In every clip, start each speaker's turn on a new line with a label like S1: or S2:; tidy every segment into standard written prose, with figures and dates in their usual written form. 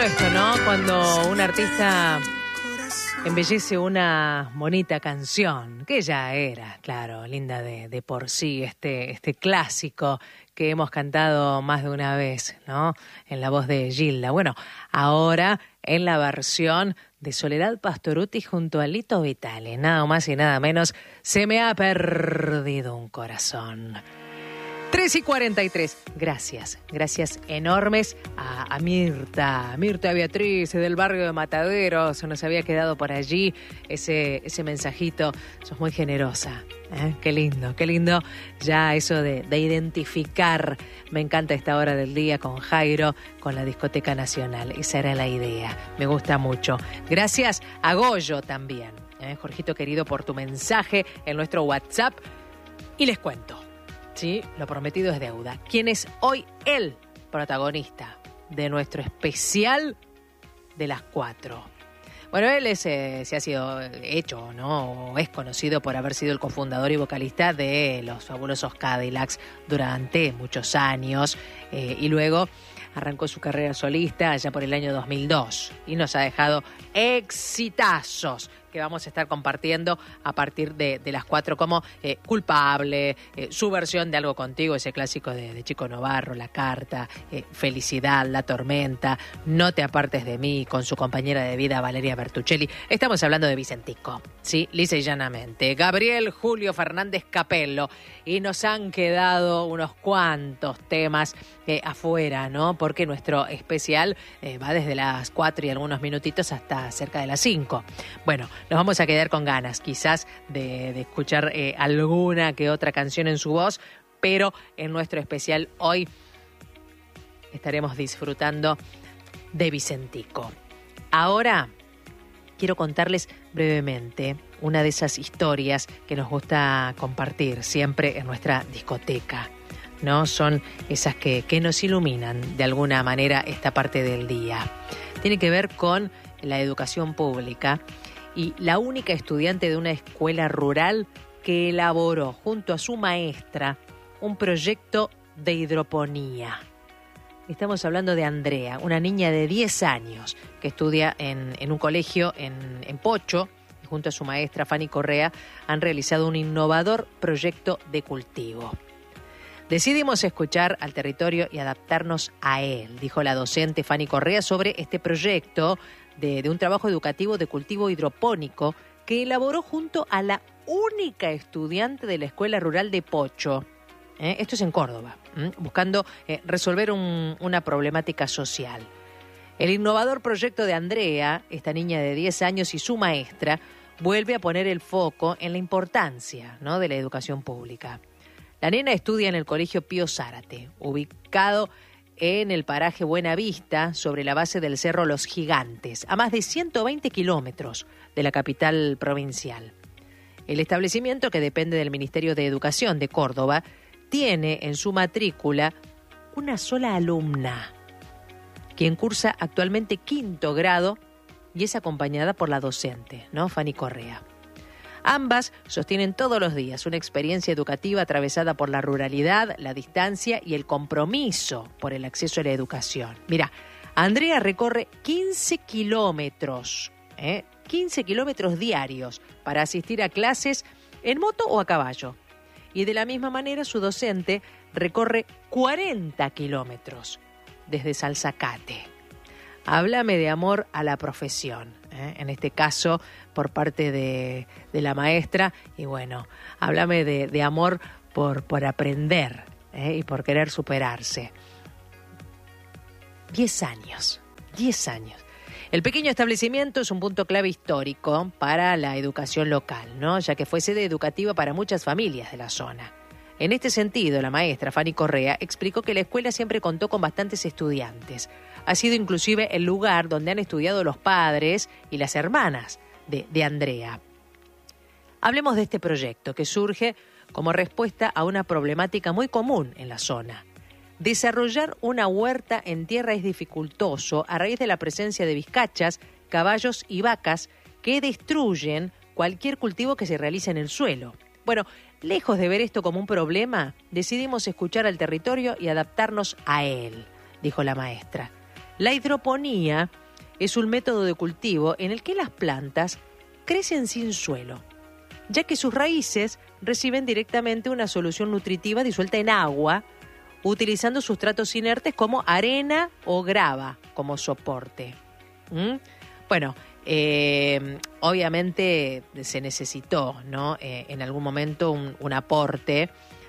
S1: bueno esto, ¿no? Cuando un artista embellece una bonita canción, que ya era, claro, linda de por sí, este clásico que hemos cantado más de una vez, ¿no? En la voz de Gilda. Bueno, ahora en la versión de Soledad Pastorutti junto a Lito Vitale, nada más y nada menos, Se me ha perdido un corazón. 3:43. Gracias enormes a Mirta Beatriz del barrio de Mataderos. Se nos había quedado por allí ese mensajito. Sos muy generosa. Qué lindo. Ya eso de identificar. Me encanta esta hora del día con Jairo, con la Discoteca Nacional. Esa era la idea. Me gusta mucho. Gracias a Goyo también. Jorgito querido, por tu mensaje en nuestro WhatsApp. Y les cuento. Sí, lo prometido es deuda. ¿Quién es hoy el protagonista de nuestro especial de las 4? Bueno, él se ha sido hecho, ¿no? O es conocido por haber sido el cofundador y vocalista de los fabulosos Cadillacs durante muchos años. Y luego arrancó su carrera solista allá por el año 2002. Y nos ha dejado exitazos que vamos a estar compartiendo a partir de las 4, como Culpable, su versión de Algo Contigo, ese clásico de Chico Novarro, La Carta, Felicidad, La Tormenta, No te apartes de mí, con su compañera de vida Valeria Bertuccelli. Estamos hablando de Vicentico, ¿sí? Lisa y llanamente. Gabriel Julio Fernández Capello. Y nos han quedado unos cuantos temas afuera, ¿no? Porque nuestro especial va desde las 4 y algunos minutitos hasta cerca de las 5. Bueno, nos vamos a quedar con ganas quizás de escuchar alguna que otra canción en su voz, pero en nuestro especial hoy estaremos disfrutando de Vicentico. Ahora quiero contarles brevemente una de esas historias que nos gusta compartir siempre en nuestra discoteca, ¿no? Son esas que nos iluminan de alguna manera esta parte del día. Tiene que ver con la educación pública y la única estudiante de una escuela rural que elaboró junto a su maestra un proyecto de hidroponía. Estamos hablando de Andrea, una niña de 10 años que estudia en un colegio en Pocho, y junto a su maestra Fanny Correa han realizado un innovador proyecto de cultivo. Decidimos escuchar al territorio y adaptarnos a él, dijo la docente Fanny Correa sobre este proyecto de un trabajo educativo de cultivo hidropónico que elaboró junto a la única estudiante de la escuela rural de Pocho. Esto es en Córdoba, buscando resolver una problemática social. El innovador proyecto de Andrea, esta niña de 10 años y su maestra, vuelve a poner el foco en la importancia, ¿no?, de la educación pública. La nena estudia en el Colegio Pío Zárate, ubicado en el paraje Buena Vista, sobre la base del Cerro Los Gigantes, a más de 120 kilómetros de la capital provincial. El establecimiento, que depende del Ministerio de Educación de Córdoba, tiene en su matrícula una sola alumna, quien cursa actualmente 5º grado y es acompañada por la docente, ¿no?, Fanny Correa. Ambas sostienen todos los días una experiencia educativa atravesada por la ruralidad, la distancia y el compromiso por el acceso a la educación. Mira, Andrea recorre 15 kilómetros, 15 kilómetros diarios para asistir a clases en moto o a caballo. Y de la misma manera su docente recorre 40 kilómetros desde Salzacate. Háblame de amor a la profesión, en este caso por parte de la maestra, y bueno, háblame de amor por aprender y por querer superarse. 10 años. El pequeño establecimiento es un punto clave histórico para la educación local, ¿no?, ya que fue sede educativa para muchas familias de la zona. En este sentido, la maestra Fanny Correa explicó que la escuela siempre contó con bastantes estudiantes. Ha sido inclusive el lugar donde han estudiado los padres y las hermanas de Andrea. Hablemos de este proyecto que surge como respuesta a una problemática muy común en la zona. Desarrollar una huerta en tierra es dificultoso a raíz de la presencia de vizcachas, caballos y vacas que destruyen cualquier cultivo que se realice en el suelo. Bueno, lejos de ver esto como un problema, decidimos escuchar al territorio y adaptarnos a él, dijo la maestra. La hidroponía es un método de cultivo en el que las plantas crecen sin suelo, ya que sus raíces reciben directamente una solución nutritiva disuelta en agua, utilizando sustratos inertes como arena o grava como soporte. Bueno, obviamente se necesitó, ¿no? En algún momento un aporte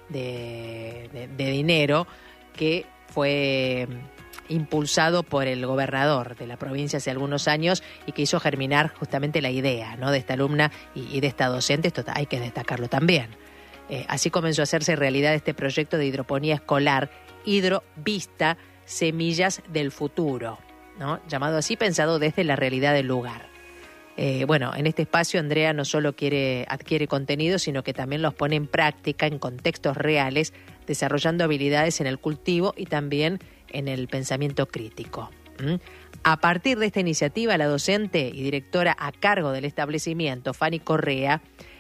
S1: de dinero que fue impulsado por el gobernador de la provincia hace algunos años y que hizo germinar justamente la idea, ¿no?, de esta alumna y de esta docente. Esto hay que destacarlo también. Así comenzó a hacerse realidad este proyecto de hidroponía escolar, Hidrovista, Semillas del Futuro, ¿no?, llamado así, pensado desde la realidad del lugar. Bueno, en este espacio Andrea no solo adquiere contenido, sino que también los pone en práctica en contextos reales, desarrollando habilidades en el cultivo y también en el pensamiento crítico. A partir de esta iniciativa, la docente y directora a cargo del establecimiento, Fanny Correa,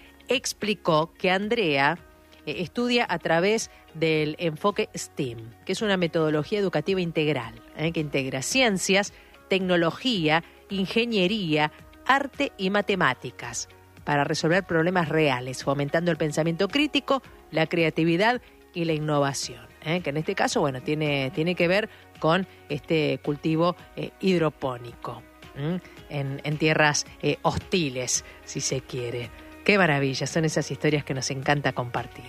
S1: explicó que Andrea estudia a través del enfoque STEAM, que es una metodología educativa integral, que integra ciencias, tecnología, ingeniería, arte y matemáticas para resolver problemas reales, fomentando el pensamiento crítico, la creatividad y la innovación, que en este caso, bueno, tiene que ver con este cultivo hidropónico en tierras hostiles, si se quiere. Qué maravilla, son esas historias que nos encanta compartir.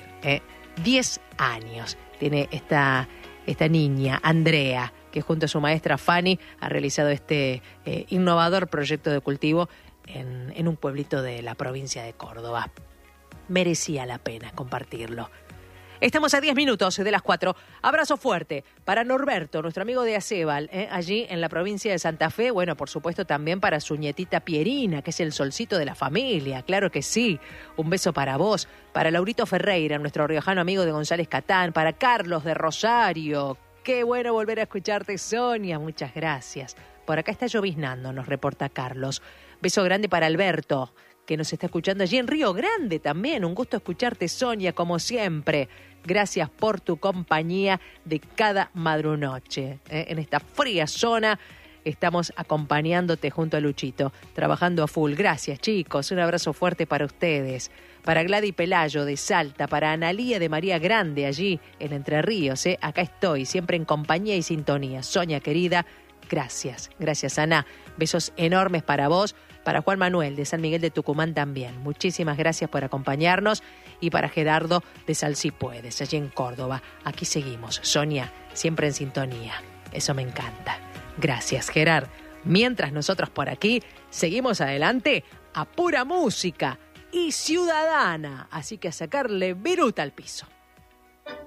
S1: 10 años tiene esta niña, Andrea, que junto a su maestra Fanny ha realizado este innovador proyecto de cultivo en un pueblito de la provincia de Córdoba. Merecía la pena compartirlo. Estamos a 10 minutos de las 4. Abrazo fuerte para Norberto, nuestro amigo de Acebal, allí en la provincia de Santa Fe. Bueno, por supuesto también para su nietita Pierina, que es el solcito de la familia. Claro que sí. Un beso para vos. Para Laurito Ferreira, nuestro riojano amigo de González Catán. Para Carlos de Rosario. Qué bueno volver a escucharte, Sonia. Muchas gracias. Por acá está lloviznando, nos reporta Carlos. Beso grande para Alberto, que nos está escuchando allí en Río Grande también. Un gusto escucharte, Sonia, como siempre. Gracias por tu compañía de cada madrunoche. En esta fría zona estamos acompañándote junto a Luchito, trabajando a full. Gracias, chicos. Un abrazo fuerte para ustedes. Para Gladys Pelayo de Salta, para Analía de María Grande allí en Entre Ríos. Acá estoy, siempre en compañía y sintonía. Sonia, querida, gracias. Gracias, Ana. Besos enormes para vos. Para Juan Manuel de San Miguel de Tucumán también. Muchísimas gracias por acompañarnos. Y para Gerardo de Sal Si Puedes, allí en Córdoba. Aquí seguimos. Sonia, siempre en sintonía. Eso me encanta. Gracias, Gerard. Mientras nosotros por aquí seguimos adelante a pura música y ciudadana. Así que a sacarle viruta al piso.